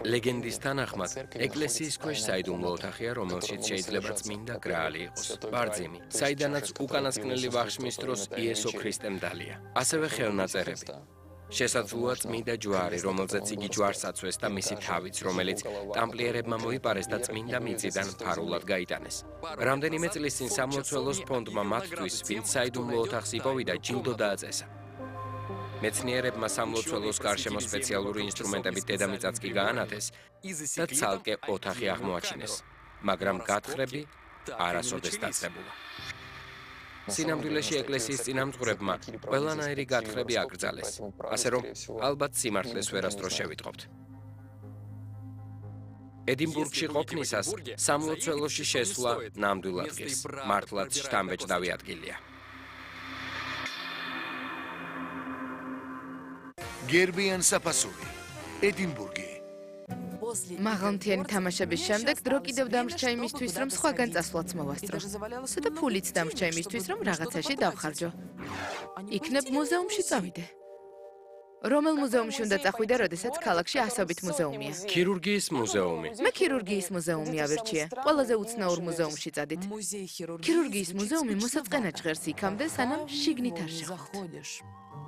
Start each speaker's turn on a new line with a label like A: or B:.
A: ლეგენდის თანახმად, ეკლესიის ქვეშ საიდუმლო ოთახია, რომელშიც შეიძლება წმინდა გრაალი იყოს. ბარძიმი, საიდანაც უკანასკნელი ვახშმის დროს იესო ქრისტემ დალია. ასევე ხელნაწერები. შესაძლოა წმინდა ჯვარი, რომელზეც იგი ჯვარს აწვეს და მისი თავიც, რომელიც ტამპლიერებმა მოიპარეს და წმინდა მიწიდან ფარულად გაიტანეს. რამდენიმე წლის წინ სამლოცველოს ფონდმა მათთვის, ვინც საიდუმლო ოთახს იპოვიდა, ჯილდო დააწესა. მეცნიერებმა სამლოცველოს გარშემო სპეციალური ინსტრუმენტებით დედამიწაც კი გაანათეს და ცალკე ოთახი აღმოაჩინეს, მაგრამ გათხრები არასოდეს დაწყებულა. სინამდვილეში ეკლესიის წინამძღვრებმა ყველანაირი გათხრები აკრძალეს, ასე რომ ალბათ სიმართლეს ვერასდროს შევიტყობთ. ედინბურგში ყოფნისას სამლოცველოში შესვლა ნამდვილად ღირს, მართლაც შთამბეჭდავი ადგილია.
B: გერბიან საფასური, ედინბურგი.
C: მაღალმთიანი თამაშების შემდეგ დრო კიდევ დამრჩა იმისთვის, რომ სხვაგან წასვლაც მოვასწრო. და ფულიც დამრჩა იმისთვის, რომ რაღაცაში დავხარჯო. იქნებ მუზეუმში წავიდე. რომელ მუზეუმში უნდა წახვიდე, როდესაც ქალაქში ასობით მუზეუმია?
A: ქირურგიის მუზეუმი.
C: მე ქირურგიის მუზეუმი ავირჩიე. ყველაზე უცნაურ მუზეუმში წადით. ქირურგიის მუზეუმი მოსაწყენად ჟღერს იქამდე, სანამ შიგნით არ შეხვდით.